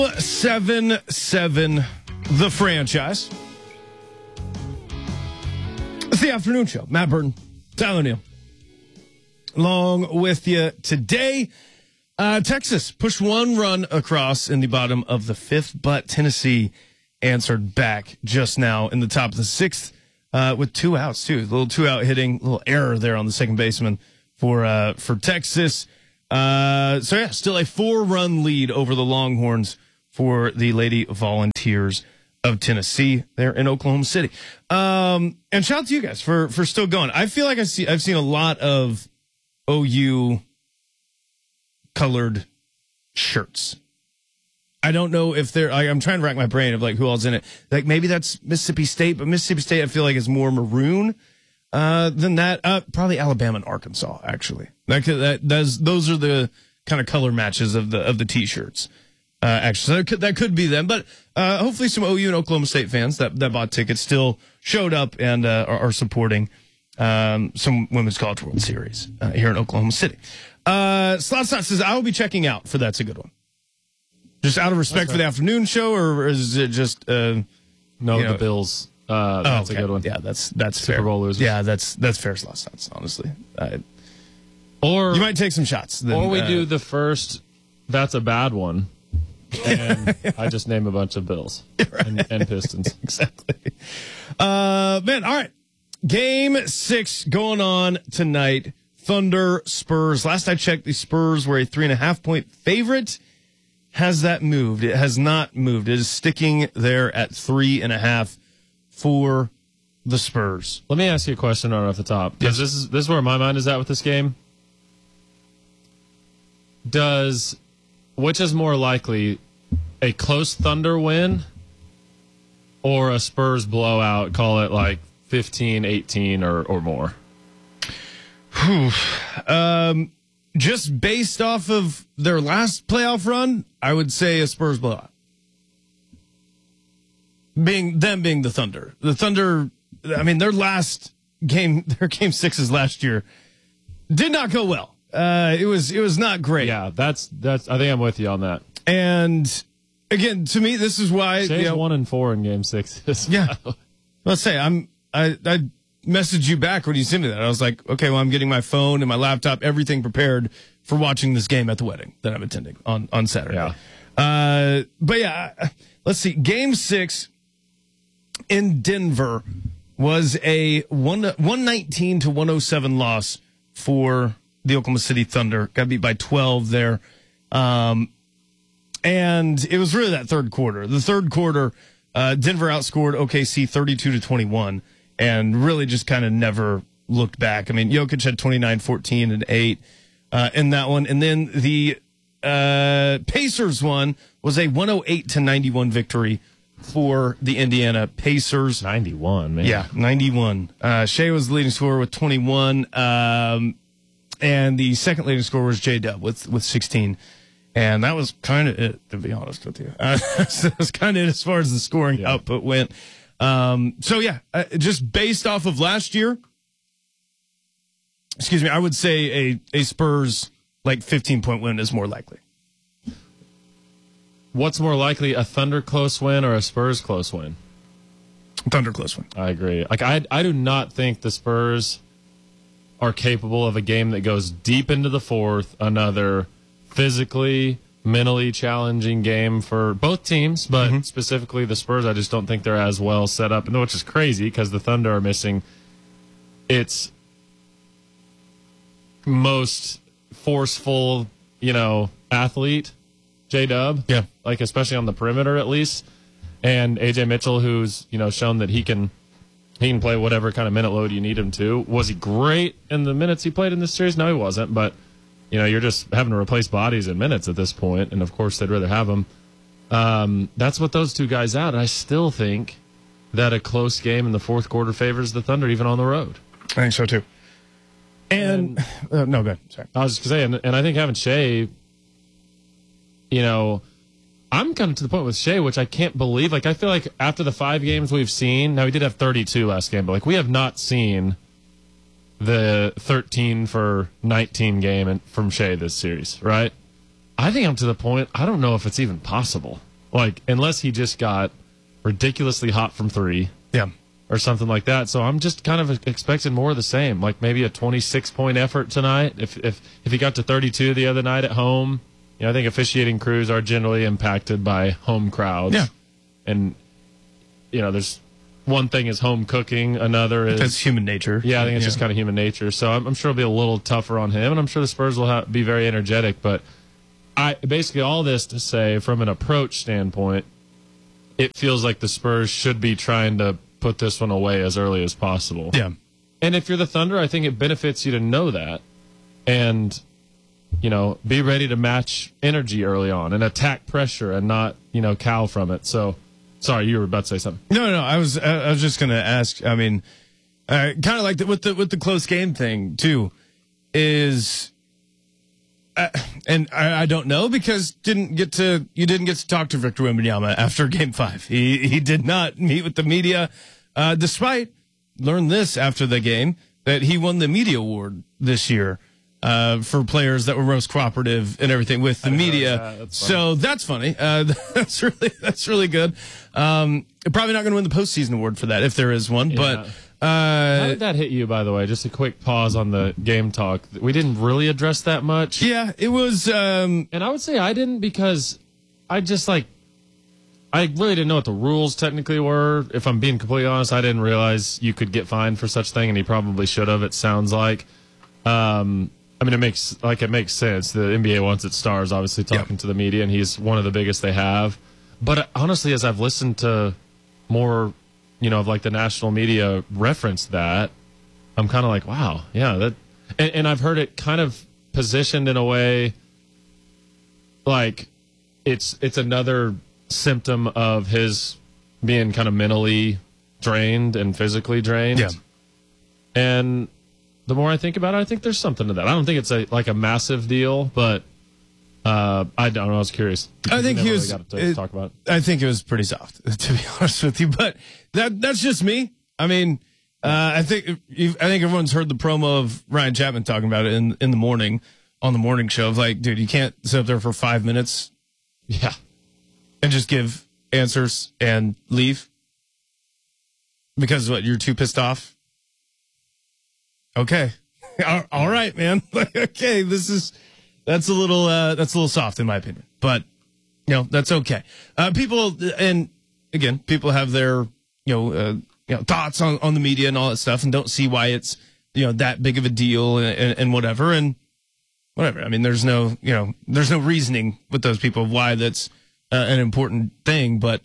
7-7, the franchise. It's the afternoon show. Matt Burton, Tyler Neal, along with you today. Texas pushed one run across in the bottom of the fifth, but Tennessee answered back just now in the top of the sixth with two outs, too. A little two-out hitting, a little error there on the second baseman for Texas. Still a four-run lead over the Longhorns for the Lady Volunteers of Tennessee there in Oklahoma City. And shout out to you guys for still going. I feel like I've seen a lot of OU colored shirts. I don't know if I'm trying to rack my brain of like who all's in it. Like maybe that's Mississippi State, but Mississippi State I feel like is more maroon than that. Probably Alabama and Arkansas actually. Those are the kind of color matches of the t-shirts. Actually, so that could be them, but hopefully some OU and Oklahoma State fans that bought tickets still showed up and are supporting some Women's College World Series here in Oklahoma City. Slot says, I will be checking out for That's a Good One. Just out of respect for the afternoon show, or is it just... the Bills. That's a good one. Yeah, that's Super fair. Bowl losers. Yeah, that's fair slot stats, honestly. Or you might take some shots. Then, or we do the first That's a Bad One. And I just name a bunch of Bills and Pistons. Exactly. All right. Game 6 going on tonight. Thunder, Spurs. Last I checked, the Spurs were a 3.5-point favorite. Has that moved? It has not moved. It is sticking there at 3.5 for the Spurs. Let me ask you a question right off the top. Because this is where my mind is at with this game. Which is more likely, a close Thunder win or a Spurs blowout, call it like 15-18 or more? Just based off of their last playoff run, I would say a Spurs blowout. Being the Thunder. The Thunder, I mean, their last game, their game 6s last year did not go well. It was not great. Yeah, that's. I think I'm with you on that. And again, to me, this is why Shay's 1-4 in Game 6. Yeah, let's say I messaged you back when you sent me that. I was like, okay, well, I'm getting my phone and my laptop, everything prepared for watching this game at the wedding that I'm attending on Saturday. Yeah. But yeah, let's see. Game 6 in Denver was a 119-107 loss for the Oklahoma City Thunder. Got beat by 12 there. And it was really that third quarter. The third quarter, Denver outscored OKC 32-21 and really just kind of never looked back. I mean, Jokic had 29, 14, and 8 in that one. And then the Pacers one was a 108-91 victory for the Indiana Pacers. 91, man. Yeah, 91. Shea was the leading scorer with 21. And the second leading scorer was J-Dub with 16. And that was kind of it, to be honest with you. That was kind of it as far as the scoring output went. Just based off of last year, I would say a Spurs like 15-point win is more likely. What's more likely, a Thunder close win or a Spurs close win? Thunder close win. I agree. Like I do not think the Spurs are capable of a game that goes deep into the fourth, another physically, mentally challenging game for both teams, but specifically the Spurs, I just don't think they're as well set up, which is crazy because the Thunder are missing its most forceful, athlete, J-Dub. Yeah. Like, especially on the perimeter, at least. And A.J. Mitchell, who's, shown that he can play whatever kind of minute load you need him to. Was he great in the minutes he played in this series? No, he wasn't. But, you're just having to replace bodies in minutes at this point. And, of course, they'd rather have him. That's what those two guys out. And I still think that a close game in the fourth quarter favors the Thunder, even on the road. I think so, too. And no, go ahead. Sorry. I was just going to say, and I think having Shea, I'm kind of to the point with Shea, which I can't believe. Like, I feel like after the 5 games we've seen, now he did have 32 last game, but like we have not seen the 13 for 19 game from Shea this series, right? I think I'm to the point, I don't know if it's even possible. Like, unless he just got ridiculously hot from three. Yeah. Or something like that. So I'm just kind of expecting more of the same, like maybe a 26-point effort tonight. If he got to 32 the other night at home, I think officiating crews are generally impacted by home crowds. Yeah. And, there's one thing is home cooking, another is... That's human nature. Yeah, I think it's just kind of human nature. So I'm sure it'll be a little tougher on him, and I'm sure the Spurs will be very energetic. But basically all this to say, from an approach standpoint, it feels like the Spurs should be trying to put this one away as early as possible. Yeah. And if you're the Thunder, I think it benefits you to know that and, be ready to match energy early on and attack pressure and not, cow from it. So, sorry, you were about to say something. No. I was just going to ask, I mean, kind of like with the close game thing too is, and I don't know because you didn't get to talk to Victor Wembanyama after Game 5. He did not meet with the media, despite learned this after the game that he won the media award this year for players that were most cooperative and everything with the media. So that's funny. That's really good. Probably not going to win the postseason award for that if there is one, but. How did that hit you, by the way? Just a quick pause on the game talk. We didn't really address that much. Yeah, it was... and I would say I didn't because I really didn't know what the rules technically were. If I'm being completely honest, I didn't realize you could get fined for such thing, and he probably should have, it sounds like. It makes sense. The NBA wants its stars, obviously, talking to the media, and he's one of the biggest they have. But honestly, as I've listened to more... of like the national media reference that, I'm kind of like, wow, yeah, that, and I've heard it kind of positioned in a way like it's another symptom of his being kind of mentally drained and physically drained. Yeah. And the more I think about it, I think there's something to that. I don't think it's a massive deal, but I don't know. I was curious. I think he was. Talk about. I think it was pretty soft, to be honest with you. But that's just me. I mean, I think everyone's heard the promo of Ryan Chapman talking about it in the morning on the morning show. Of like, dude, you can't sit up there for 5 minutes, and just give answers and leave because what, you're too pissed off. Okay, all right, man. Okay, that's a little soft in my opinion, but that's okay. People have their thoughts on the media and all that stuff, and don't see why it's that big of a deal and whatever. I mean, there's no reasoning with those people of why that's an important thing, but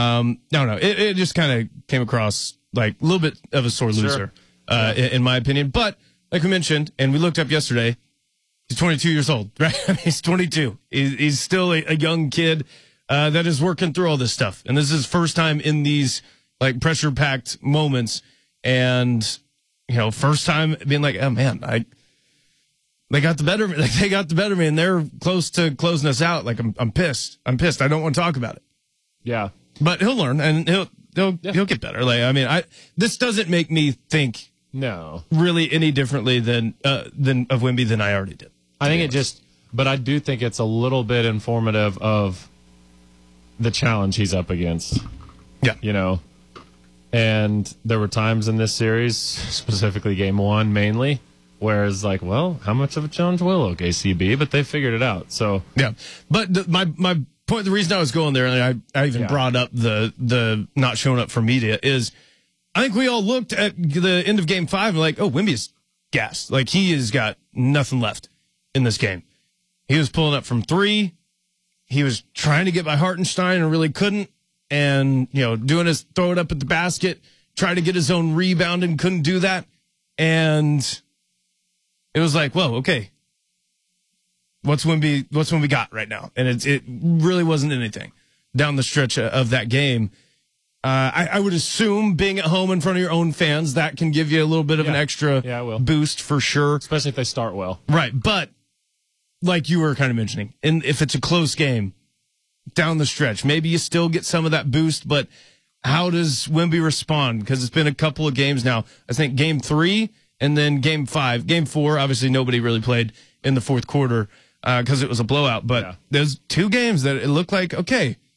it just kind of came across like a little bit of a sore loser, in my opinion. But like we mentioned, and we looked up yesterday. He's 22 years old, right? He's 22. He's still a young kid that is working through all this stuff. And this is his first time in these like pressure-packed moments. And, first time being like, oh man, they got the better of me. Like they got the better of me and they're close to closing us out. Like I'm pissed. I don't want to talk about it. Yeah. But he'll learn and he'll get better. Like, I mean, this doesn't make me think really any differently than of Wemby than I already did. I think but I do think it's a little bit informative of the challenge he's up against. Yeah. And there were times in this series, specifically game 1 mainly, where it's like, well, how much of a challenge will OKC be? But they figured it out. So yeah. But my point, the reason I was going there, and I even brought up the not showing up for media, is I think we all looked at the end of game 5 and like, oh, Wemby's gassed. Like he has got nothing left in this game. He was pulling up from 3. He was trying to get by Hartenstein and really couldn't. And, doing his throw it up at the basket, tried to get his own rebound and couldn't do that. And it was like, whoa, okay. What's Wemby got right now? And it really wasn't anything down the stretch of that game. I would assume being at home in front of your own fans, that can give you a little bit of an extra boost for sure. Especially if they start well. Right. But like you were kind of mentioning, and if it's a close game down the stretch, maybe you still get some of that boost, but how does Wemby respond? Because it's been a couple of games now. I think game 3 and then game 5. Game 4, obviously nobody really played in the fourth quarter because it was a blowout. But there's 2 games that it looked like, okay,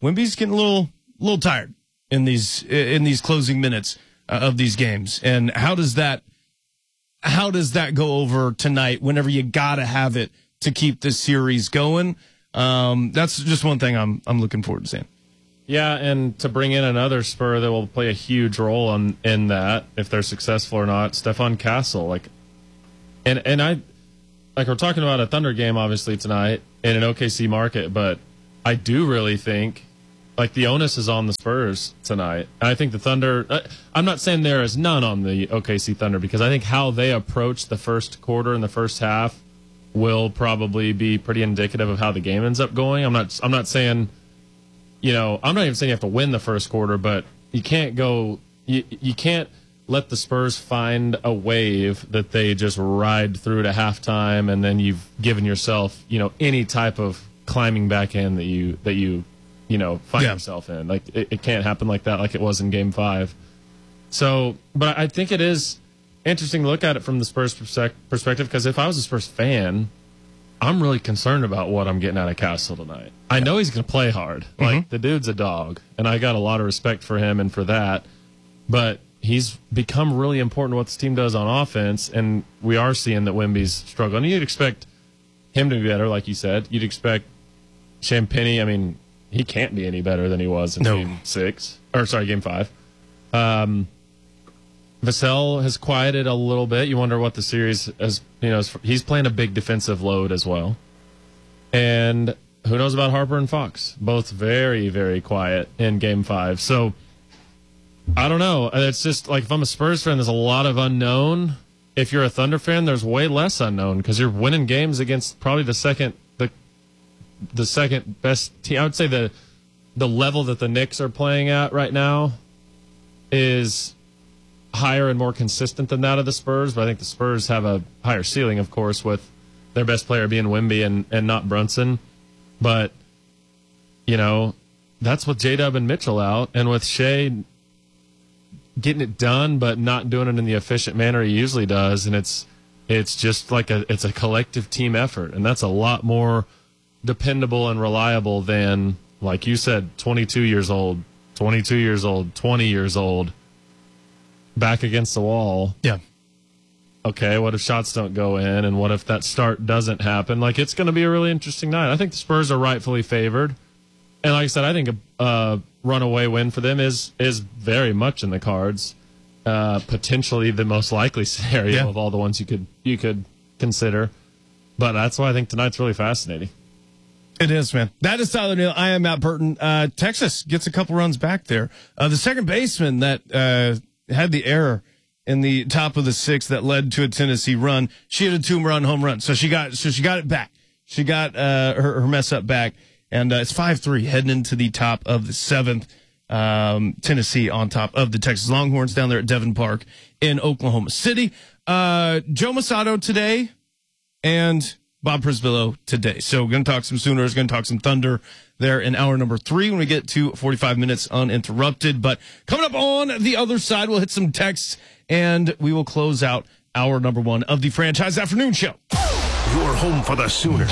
Wemby's getting a little tired in these closing minutes of these games. And how does that go over tonight whenever you got to have it to keep this series going? That's just one thing I'm looking forward to seeing. Yeah, and to bring in another Spur that will play a huge role in that, if they're successful or not, Stefan Castle. And we're talking about a Thunder game, obviously, tonight in an OKC market, but I do really think, the onus is on the Spurs tonight. And I think the Thunder, I'm not saying there is none on the OKC Thunder, because I think how they approach the first quarter and the first half will probably be pretty indicative of how the game ends up going. I'm not saying, I'm not even saying you have to win the first quarter, but you can't you can't let the Spurs find a wave that they just ride through to halftime, and then you've given yourself, any type of climbing back in that you find yourself in. It can't happen like that, like it was in Game 5. So, but I think it is interesting to look at it from the Spurs perspective, because if I was a Spurs fan, I'm really concerned about what I'm getting out of Castle tonight. I know he's going to play hard. The dude's a dog, and I got a lot of respect for him and for that. But he's become really important to what this team does on offense, and we are seeing that Wemby's struggling. You'd expect him to be better, like you said. You'd expect Champagnie, he can't be any better than he was in Game 5. Vassell has quieted a little bit. You wonder what the series has, he's playing a big defensive load as well. And who knows about Harper and Fox? Both very, very quiet in Game 5. So, I don't know. It's just if I'm a Spurs fan, there's a lot of unknown. If you're a Thunder fan, there's way less unknown, because you're winning games against probably the second best team. I would say the level that the Knicks are playing at right now is higher and more consistent than that of the Spurs, but I think the Spurs have a higher ceiling, of course, with their best player being Wemby and not Brunson. But, that's with J-Dub and Mitchell out, and with Shea getting it done but not doing it in the efficient manner he usually does, and it's just it's a collective team effort, and that's a lot more dependable and reliable than, like you said, 22 years old, 20 years old, back against the wall. Yeah. Okay, what if shots don't go in, and what if that start doesn't happen? It's going to be a really interesting night. I think the Spurs are rightfully favored. And like I said, I think a runaway win for them is very much in the cards. Potentially the most likely scenario of all the ones you could consider. But that's why I think tonight's really fascinating. It is, man. That is Tyler Neal. I am Matt Burton. Texas gets a couple runs back there. The second baseman that had the error in the top of the sixth that led to a Tennessee run, she had a 2-run home run. So she got it back. She got her mess up back. And it's 5-3 heading into the top of the seventh. Tennessee on top of the Texas Longhorns down there at Devon Park in Oklahoma City. Joe Masato today and Bob Prisbillo today. So we're going to talk some Sooners, going to talk some Thunder there in hour number 3 when we get to 45 minutes uninterrupted. But coming up on the other side, we'll hit some texts and we will close out hour number 1 of the Franchise Afternoon Show. Your home for the Sooners.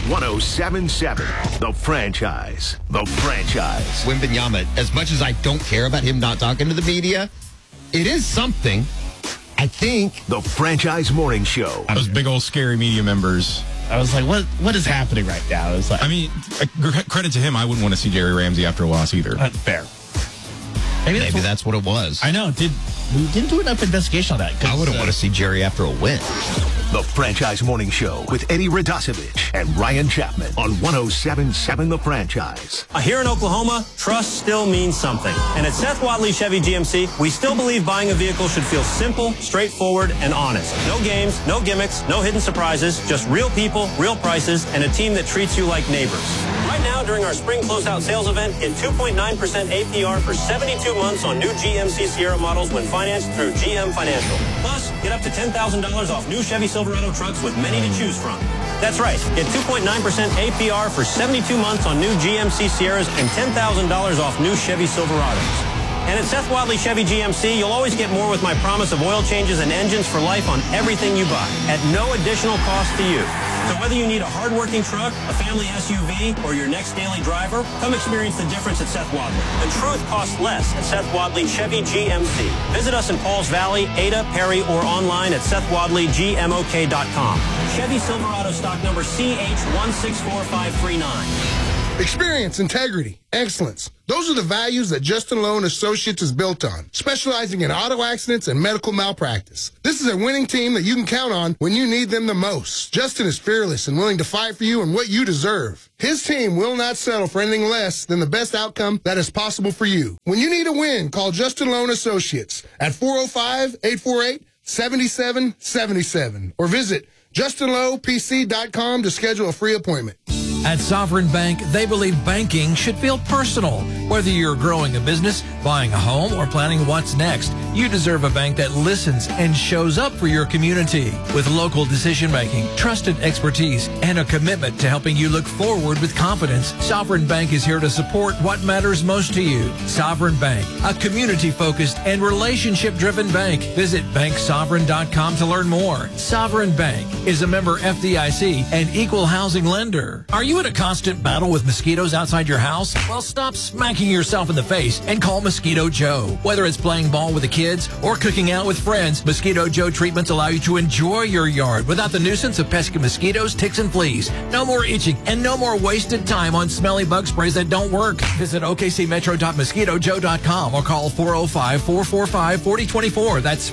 107.7. The Franchise. The Franchise. Wembanyama, as much as I don't care about him not talking to the media, it is something. I think. The Franchise Morning Show. Those big old scary media members. I was like, what is happening right now? It was like, credit to him. I wouldn't want to see Jerry Ramsey after a loss either. Fair. Maybe that's what it was. I know. We didn't do enough investigation on that. I wouldn't want to see Jerry after a win. The Franchise Morning Show with Eddie Radosevich and Ryan Chapman on 107.7 The Franchise. Here in Oklahoma, trust still means something. And at Seth Watley Chevy GMC, we still believe buying a vehicle should feel simple, straightforward, and honest. No games, no gimmicks, no hidden surprises, just real people, real prices, and a team that treats you like neighbors. Right now, during our spring closeout sales event, get 2.9% APR for 72 months on new GMC Sierra models when financed through GM Financial. Plus, get up to $10,000 off new Chevy Silverado trucks with many to choose from. That's right. Get 2.9% APR for 72 months on new GMC Sierras and $10,000 off new Chevy Silverados. And at Seth Watley Chevy GMC, you'll always get more with my promise of oil changes and engines for life on everything you buy at no additional cost to you. So whether you need a hard-working truck, a family SUV, or your next daily driver, come experience the difference at Seth Wadley. The truth costs less at Seth Wadley Chevy GMC. Visit us in Pauls Valley, Ada, Perry, or online at SethWadleyGMOK.com. Chevy Silverado stock number CH164539. Experience, integrity, excellence. Those are the values that Justin Lowe & Associates is built on, specializing in auto accidents and medical malpractice. This is a winning team that you can count on when you need them the most. Justin is fearless and willing to fight for you and what you deserve. His team will not settle for anything less than the best outcome that is possible for you. When you need a win, call Justin Lowe & Associates at 405-848-7777 or visit JustinLowePC.com to schedule a free appointment. At Sovereign Bank, they believe banking should feel personal. Whether you're growing a business, buying a home, or planning what's next, you deserve a bank that listens and shows up for your community. With local decision-making, trusted expertise, and a commitment to helping you look forward with confidence, Sovereign Bank is here to support what matters most to you. Sovereign Bank, a community-focused and relationship-driven bank. Visit banksovereign.com to learn more. Sovereign Bank is a member FDIC and equal housing lender. Are you in a constant battle with mosquitoes outside your house? Well, stop smacking yourself in the face and call Mosquito Joe. Whether it's playing ball with the kids or cooking out with friends, Mosquito Joe treatments allow you to enjoy your yard without the nuisance of pesky mosquitoes, ticks, and fleas. No more itching and no more wasted time on smelly bug sprays that don't work. Visit okcmetro.mosquitojoe.com or call 405-445-4024. That's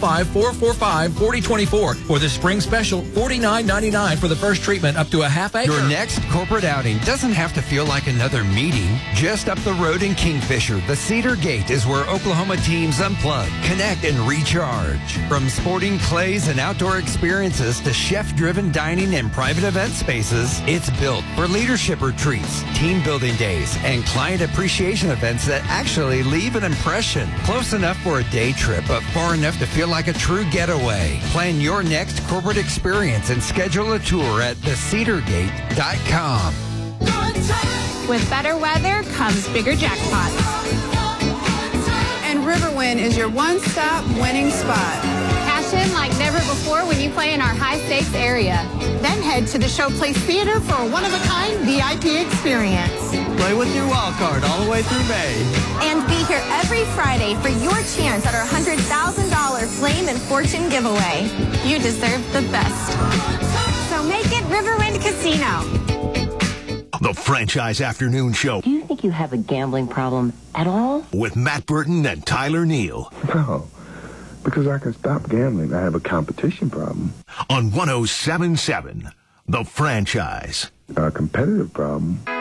405-445-4024 for the spring special, $49.99 for the first treatment up to a half acre. Your next corporate outing doesn't have to feel like another meeting. Just up the road in Kingfisher, the Cedar Gate is where Oklahoma teams unplug, connect, and recharge. From sporting clays and outdoor experiences to chef-driven dining and private event spaces, it's built for leadership retreats, team building days, and client appreciation events that actually leave an impression. Close enough for a day trip, but far enough to feel like a true getaway. Plan your next corporate experience and schedule a tour at thecedargate.com. With better weather comes bigger jackpots. And Riverwind is your one-stop winning spot. Cash in like never before when you play in our high-stakes area. Then head to the Showplace Theater for a one-of-a-kind VIP experience. Play with your wild card all the way through May. And be here every Friday for your chance at our $100,000 Flame and Fortune giveaway. You deserve the best. So make it Riverwind Casino. The Franchise Afternoon Show. Do you think you have a gambling problem at all? With Matt Burton and Tyler Neal. No, because I can stop gambling. I have a competition problem. On 107.7, The Franchise. A competitive problem.